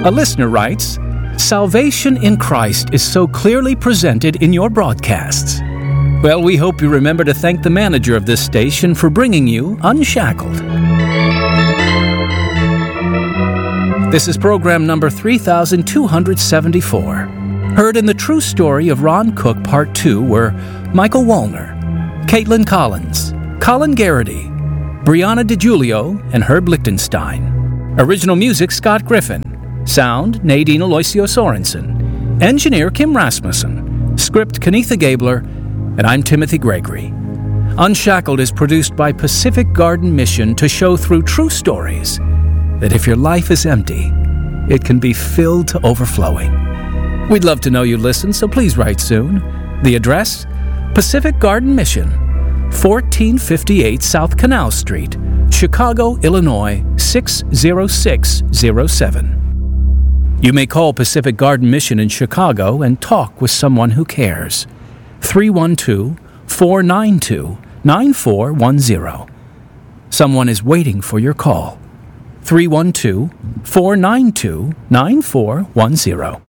A listener writes, "Salvation in Christ is so clearly presented in your broadcasts. Well, we hope you remember to thank the manager of this station for bringing you Unshackled." This is program number 3274. Heard in the true story of Ron Cook Part 2 were Michael Wallner, Caitlin Collins, Colin Garrity, Brianna DiGiulio, and Herb Lichtenstein. Original music, Scott Griffin. Sound, Nadine Aloisio Sorensen. Engineer, Kim Rasmussen. Script, Kenitha Gabler. And I'm Timothy Gregory. Unshackled is produced by Pacific Garden Mission to show through true stories that if your life is empty, it can be filled to overflowing. We'd love to know you listen, so please write soon. The address? Pacific Garden Mission, 1458 South Canal Street, Chicago, Illinois, 60607. You may call Pacific Garden Mission in Chicago and talk with someone who cares. 312-492-9410. Someone is waiting for your call. 312-492-9410.